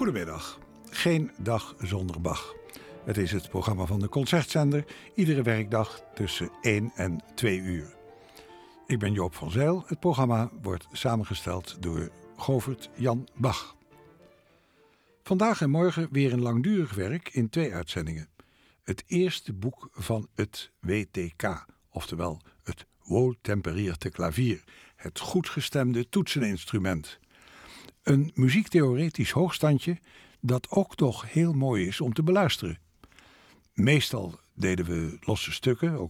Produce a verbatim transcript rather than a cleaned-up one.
Goedemiddag. Geen dag zonder Bach. Het is het programma van de Concertzender, iedere werkdag tussen één en twee uur. Ik ben Joop van Zijl. Het programma wordt samengesteld door Govert Jan Bach. Vandaag en morgen weer een langdurig werk in twee uitzendingen. Het eerste boek van het W T K, oftewel het Wohltemperierte Klavier, het goed gestemde toetseninstrument. Een muziektheoretisch hoogstandje dat ook toch heel mooi is om te beluisteren. Meestal deden we losse stukken, ook